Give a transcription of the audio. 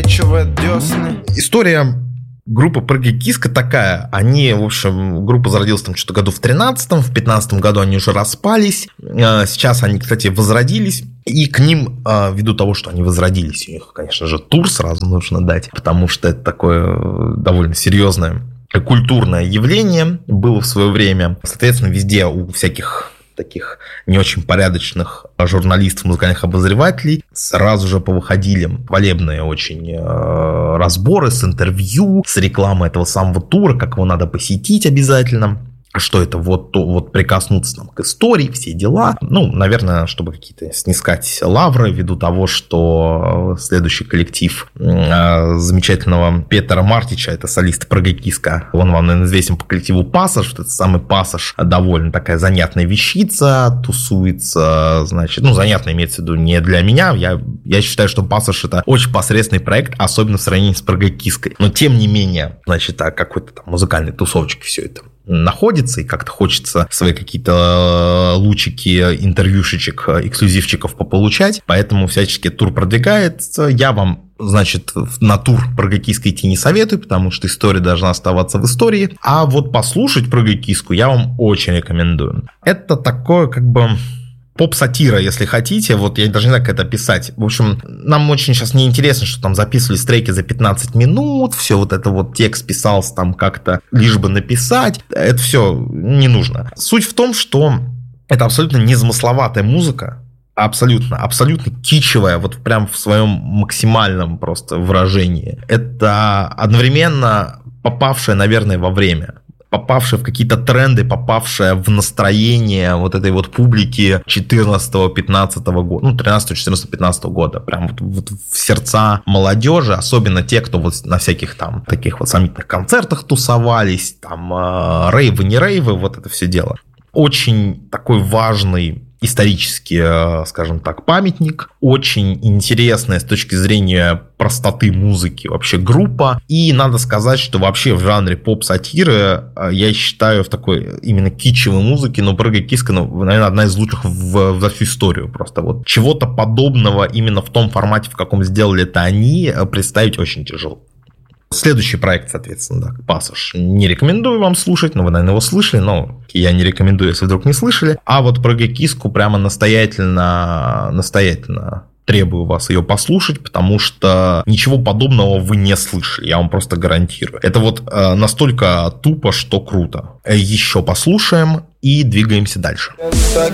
просвечивают десны. История группы «Прыгай, киска» такая. Они, в общем, группа зародилась там что-то году в 13-м, в 15-м году они уже распались. Сейчас они, кстати, возродились. И к ним, ввиду того, что они возродились, у них, конечно же, тур сразу нужно дать, потому что это такое довольно серьезное культурное явление было в свое время. Соответственно, везде у всяких таких не очень порядочных журналистов, музыкальных обозревателей сразу же повыходили хвалебные очень разборы с интервью, с рекламой этого самого тура, как его надо посетить обязательно. Что это вот прикоснуться там к истории, все дела. Ну, наверное, чтобы какие-то снискать лавры, ввиду того, что следующий коллектив замечательного Петера Мартича, это солист «Прыгай, киска», он вам, наверное, известен по коллективу «Пассаж», вот этот самый «Пассаж» довольно такая занятная вещица, тусуется, значит, ну, занятная имеется в виду не для меня, я считаю, что «Пассаж» это очень посредственный проект, особенно в сравнении с «Прыгай, киской», но тем не менее, значит, какой-то там музыкальной тусовочке все это находится, и как-то хочется свои какие-то лучики, интервьюшечек, эксклюзивчиков пополучать, поэтому всячески тур продвигается. Я вам, значит, на тур «Прыгай, киска» идти не советую, потому что история должна оставаться в истории, а вот послушать «Прыгай, киску» я вам очень рекомендую. Это такое, как бы, поп-сатира, если хотите, вот я даже не знаю, как это описать. В общем, нам очень сейчас неинтересно, что там записывались треки за 15 минут, все вот это вот текст писался там как-то лишь бы написать, это все не нужно. Суть в том, что это абсолютно незамысловатая музыка, абсолютно кичевая, вот прям в своем максимальном просто выражении. Это одновременно попавшая, наверное, во время, попавшая в какие-то тренды, попавшая в настроение вот этой вот публики 14-15 года, ну, 13, 14, 15 года, прям вот в сердца молодежи, особенно те, кто вот на всяких там таких вот сомнительных концертах тусовались, там рейвы, не рейвы, вот это все дело. Очень такой важный исторический, скажем так, памятник, очень интересная с точки зрения простоты музыки вообще группа, и надо сказать, что вообще в жанре поп-сатиры, я считаю, в такой именно кичевой музыке, но «Прыгай, киска», наверное, одна из лучших за всю историю, просто вот чего-то подобного именно в том формате, в каком сделали это они, представить очень тяжело. Следующий проект, соответственно, да, «Пассаж». Не рекомендую вам слушать, но вы, наверное, его слышали, но я не рекомендую, если вдруг не слышали. А вот «Прыгай, киску» прямо настоятельно требую вас ее послушать, потому что ничего подобного вы не слышали, я вам просто гарантирую. Это вот настолько тупо, что круто. Еще послушаем и двигаемся дальше.